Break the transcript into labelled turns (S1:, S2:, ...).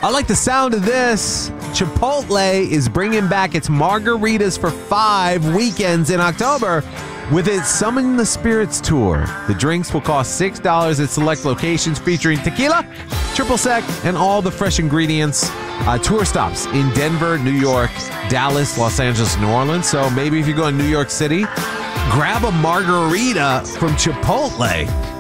S1: I like the sound of this. Chipotle is bringing back its margaritas for 5 weekends in October with its Summon the Spirits tour. The drinks will cost $6 at select locations featuring tequila, triple sec, and all the fresh ingredients. Tour stops in Denver, New York, Dallas, Los Angeles, New Orleans. So maybe if you go to New York City, grab a margarita from Chipotle.